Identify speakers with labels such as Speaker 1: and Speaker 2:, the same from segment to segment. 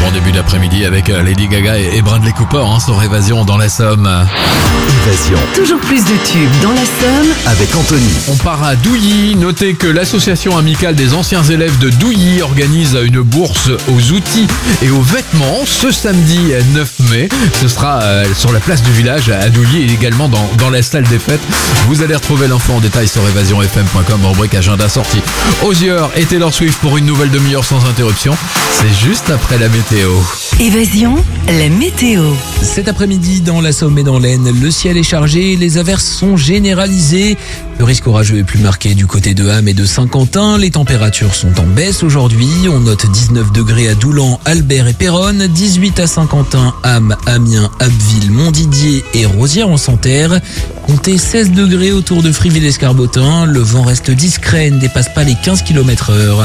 Speaker 1: en début d'après-midi avec Lady Gaga et Bradley Cooper sur Évasion dans la Somme.
Speaker 2: Évasion.
Speaker 3: Toujours plus de tubes dans la Somme
Speaker 2: Avec Anthony.
Speaker 1: On part à Douilly. Notez que l'association amicale des anciens élèves de Douilly organise une bourse aux outils et aux vêtements ce samedi 9 mai. Ce sera sur la place du village à Douilly et également dans la salle des fêtes. Vous allez retrouver l'info en détail sur évasionfm.com, rubrique agenda sortie. Osier et Taylor Swift pour une nouvelle demi-heure sans interruption. C'est juste après la météo.
Speaker 3: Évasion, la météo.
Speaker 4: Cet après-midi, dans la Somme et dans l'Aisne, le ciel est chargé, les averses sont généralisées. Le risque orageux est plus marqué du côté de Ham et de Saint-Quentin. Les températures sont en baisse aujourd'hui. On note 19 degrés à Doulan, Albert et Péronne, 18 à Saint-Quentin, Ham, Amiens, Abbeville, Montdidier et Rosières-en-Santerre. Comptez 16 degrés autour de Friville-Escarbotin. Le vent reste discret et ne dépasse pas les 15 km/h.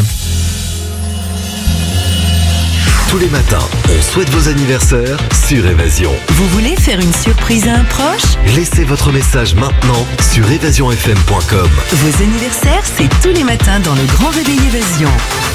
Speaker 2: Tous les matins, on souhaite vos anniversaires sur Évasion.
Speaker 3: Vous voulez faire une surprise à un proche?
Speaker 2: Laissez votre message maintenant sur évasionfm.com.
Speaker 3: Vos anniversaires, c'est tous les matins dans le Grand Réveil Évasion.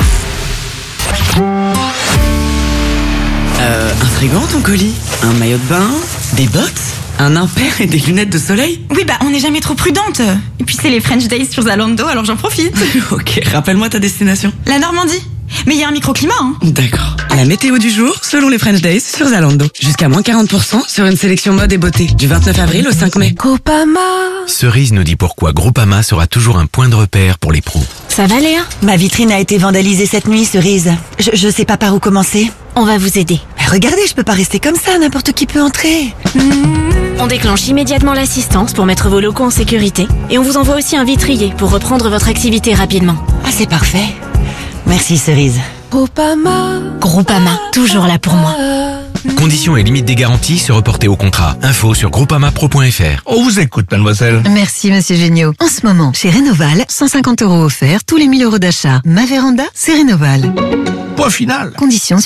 Speaker 5: Un frigo, ton colis, un maillot de bain, des bottes, un impair et des lunettes de soleil.
Speaker 6: Oui, on n'est jamais trop prudente. Et puis c'est les French Days sur Zalando, alors j'en profite.
Speaker 5: Ok, rappelle-moi ta destination.
Speaker 6: La Normandie. Mais il y a un microclimat, hein.
Speaker 5: D'accord. La météo du jour, selon les French Days sur Zalando. Jusqu'à moins 40% sur une sélection mode et beauté. Du 29 avril au 5 mai.
Speaker 3: Groupama.
Speaker 7: Cerise nous dit pourquoi Groupama sera toujours un point de repère pour les pros.
Speaker 8: Ça va Léa?
Speaker 9: Ma vitrine a été vandalisée cette nuit, Cerise. Je sais pas par où commencer.
Speaker 8: On va vous aider.
Speaker 9: Mais regardez, je peux pas rester comme ça, n'importe qui peut entrer.
Speaker 8: On déclenche immédiatement l'assistance pour mettre vos locaux en sécurité. Et on vous envoie aussi un vitrier pour reprendre votre activité rapidement.
Speaker 9: Ah, c'est parfait. Merci, Cerise.
Speaker 8: Groupama, toujours là pour moi.
Speaker 7: Conditions et limites des garanties se reporter au contrat. Info sur groupamapro.fr.
Speaker 10: On vous écoute, mademoiselle.
Speaker 3: Merci, monsieur Géniaud. En ce moment, chez Rénoval, 150 € offerts tous les 1000 € d'achat. Ma véranda, c'est Rénoval.
Speaker 10: Point final.
Speaker 3: Conditions